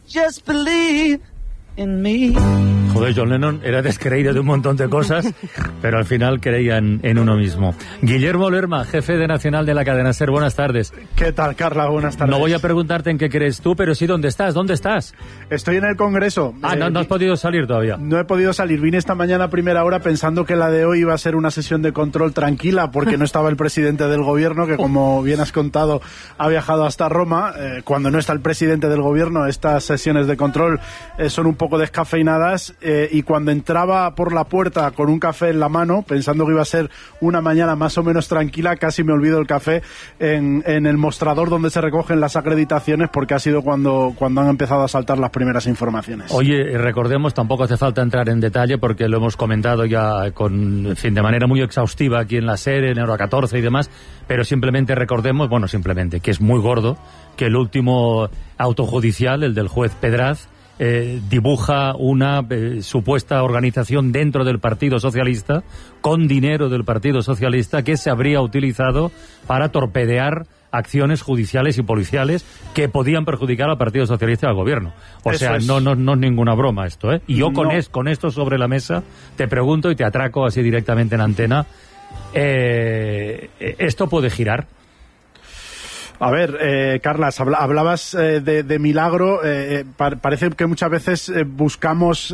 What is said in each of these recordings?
just believe in me. Joder, John Lennon era descreído de un montón de cosas, pero al final creía en uno mismo. Guillermo Lerma, jefe de Nacional de la cadena SER, buenas tardes. ¿Qué tal, Carla? Buenas tardes. No voy a preguntarte en qué crees tú, pero sí dónde estás. ¿Dónde estás? Estoy en el Congreso. No has podido salir todavía. No he podido salir. Vine esta mañana a primera hora pensando que la de hoy iba a ser una sesión de control tranquila, porque no estaba el presidente del gobierno, que como bien has contado, ha viajado hasta Roma. Cuando no está el presidente del gobierno, estas sesiones de control son un poco descafeinadas, y cuando entraba por la puerta con un café en la mano, pensando que iba a ser una mañana más o menos tranquila, casi me olvido el café en el mostrador donde se recogen las acreditaciones, porque ha sido cuando han empezado a saltar las primeras informaciones. Oye, recordemos, tampoco hace falta entrar en detalle porque lo hemos comentado ya de manera muy exhaustiva aquí en la SER, en Euro 14 y demás, pero simplemente recordemos, que es muy gordo, que el último auto judicial, el del juez Pedraz, dibuja una supuesta organización dentro del Partido Socialista, con dinero del Partido Socialista, que se habría utilizado para torpedear acciones judiciales y policiales que podían perjudicar al Partido Socialista y al gobierno. No es ninguna broma esto, ¿eh? Y yo con esto sobre la mesa te pregunto y te atraco así directamente en antena, ¿esto puede girar? A ver, Carlas, hablabas de milagro. Parece que muchas veces buscamos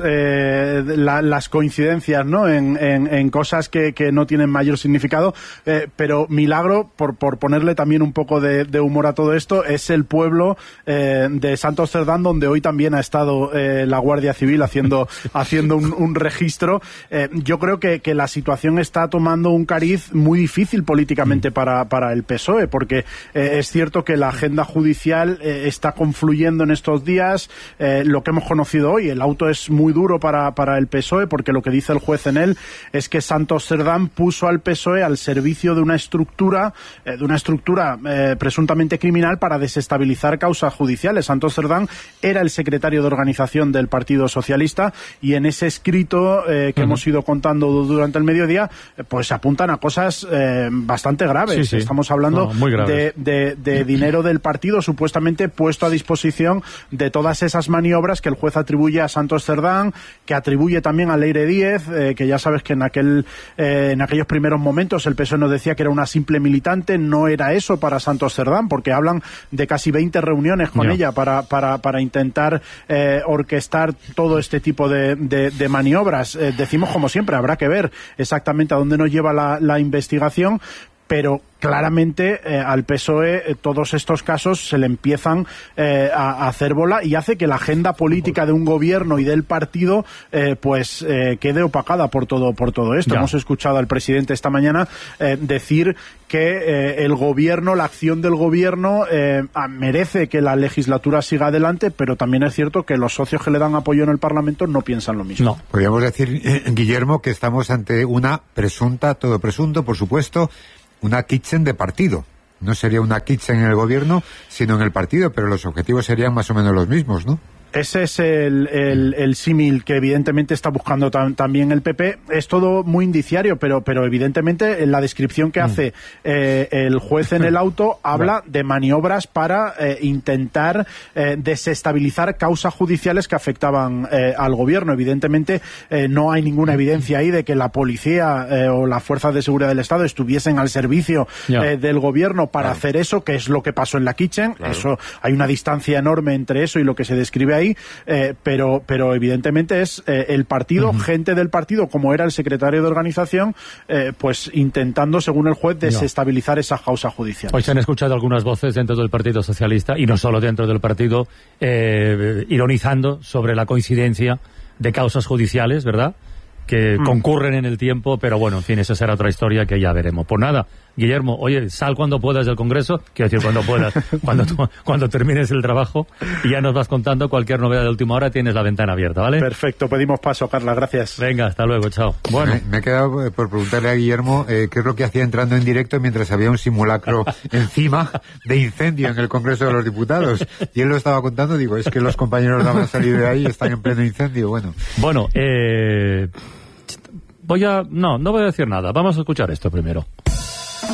las coincidencias, ¿no? En cosas que no tienen mayor significado, pero milagro, por ponerle también un poco de humor a todo esto, es el pueblo de Santos Cerdán, donde hoy también ha estado la Guardia Civil haciendo un registro. Yo creo que la situación está tomando un cariz muy difícil políticamente para el PSOE, porque es cierto que la agenda judicial está confluyendo en estos días. Lo que hemos conocido hoy, el auto es muy duro para el PSOE, porque lo que dice el juez en él es que Santos Cerdán puso al PSOE al servicio de una estructura presuntamente criminal para desestabilizar causas judiciales. Santos Cerdán era el secretario de organización del Partido Socialista, y en ese escrito que hemos ido contando durante el mediodía, pues apuntan a cosas bastante graves. Sí. Estamos hablando de dinero del partido supuestamente puesto a disposición de todas esas maniobras que el juez atribuye a Santos Cerdán, que atribuye también a Leire Díez, que ya sabes que en aquellos primeros momentos el PSOE nos decía que era una simple militante. No era eso para Santos Cerdán, porque hablan de casi 20 reuniones con ella para intentar orquestar todo este tipo de maniobras. Decimos, como siempre, habrá que ver exactamente a dónde nos lleva la investigación, pero claramente al PSOE todos estos casos se le empiezan a hacer bola, y hace que la agenda política de un gobierno y del partido quede opacada por todo esto. Hemos escuchado al presidente esta mañana decir que el gobierno, la acción del gobierno merece que la legislatura siga adelante, pero también es cierto que los socios que le dan apoyo en el Parlamento no piensan lo mismo. No. Podríamos decir, Guillermo, que estamos ante una presunta, todo presunto, por supuesto, una kitchen de partido. No sería una kitchen en el gobierno, sino en el partido, pero los objetivos serían más o menos los mismos, ¿no? Ese es el símil que evidentemente está buscando también el PP. Es todo muy indiciario, pero evidentemente en la descripción que hace el juez en el auto habla de maniobras para intentar desestabilizar causas judiciales que afectaban al gobierno. Evidentemente no hay ninguna evidencia ahí de que la policía o las fuerzas de seguridad del Estado estuviesen al servicio del gobierno para hacer eso, que es lo que pasó en la Kitchen. Eso, hay una distancia enorme entre eso y lo que se describe ahí, pero evidentemente es el partido, gente del partido, como era el secretario de organización, pues intentando, según el juez, desestabilizar esas causas judiciales. Hoy se han escuchado algunas voces dentro del Partido Socialista, y no solo dentro del partido, ironizando sobre la coincidencia de causas judiciales, ¿verdad?, que concurren en el tiempo, pero bueno, en fin, esa será otra historia que ya veremos. Pues nada, Guillermo, oye, sal cuando puedas del Congreso, quiero decir cuando puedas, cuando termines el trabajo, y ya nos vas contando cualquier novedad de última hora, tienes la ventana abierta, ¿vale? Perfecto, pedimos paso, Carla, gracias. Venga, hasta luego, chao. Bueno, me he quedado por preguntarle a Guillermo qué es lo que hacía entrando en directo mientras había un simulacro encima de incendio en el Congreso de los Diputados, y él lo estaba contando, digo, es que los compañeros no han salido de ahí y están en pleno incendio, bueno. No voy a decir nada, vamos a escuchar esto primero.